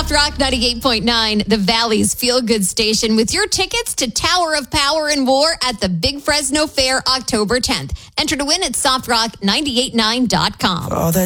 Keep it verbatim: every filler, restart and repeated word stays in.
Soft Rock ninety-eight point nine, the Valley's feel-good station, with your tickets to Tower of Power and War at the Big Fresno Fair October tenth. Enter to win at soft rock nine eight nine dot com. Oh, that